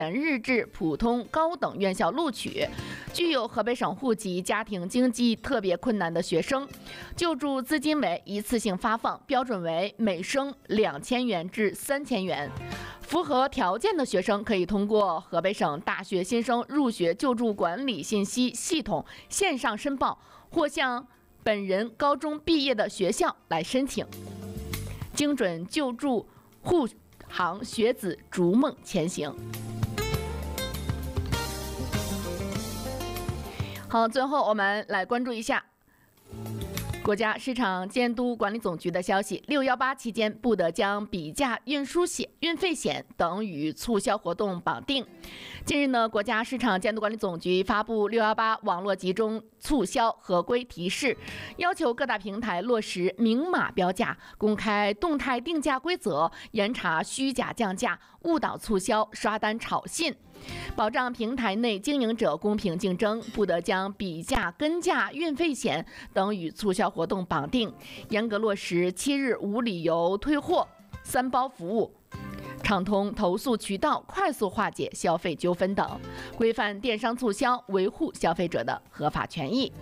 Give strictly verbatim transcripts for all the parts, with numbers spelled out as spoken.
日制普通高等院校录取，具有河北省户籍、家庭经济特别困难的学生，救助资金为一次性发放，标准为每生两千元至三千元。符合条件的学生可以通过河北省大学新生入学救助管理信息系统线上申报，或向本人高中毕业的学校来申请，精准救助护航学子逐梦前行。好，最后我们来关注一下国家市场监督管理总局的消息，六一八期间不得将比价运输险、运费险等与促销活动绑定。近日呢，国家市场监督管理总局发布六一八网络集中促销合规提示，要求各大平台落实明码标价、公开动态定价规则，严查虚假降价、误导促销、刷单炒信，保障平台内经营者公平竞争，不得将比价、跟价、运费险等与促销活动绑定，严格落实七日无理由退货、三包服务，畅通投诉渠道，快速化解消费纠纷等，规范电商促销，维护消费者的合法权益。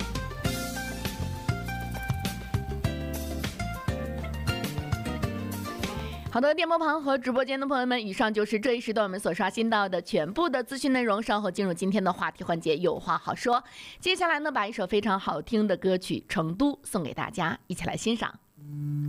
好的，电波旁和直播间的朋友们，以上就是这一时段我们所刷新到的全部的资讯内容。稍后进入今天的话题环节，有话好说。接下来呢，把一首非常好听的歌曲《成都》送给大家，一起来欣赏。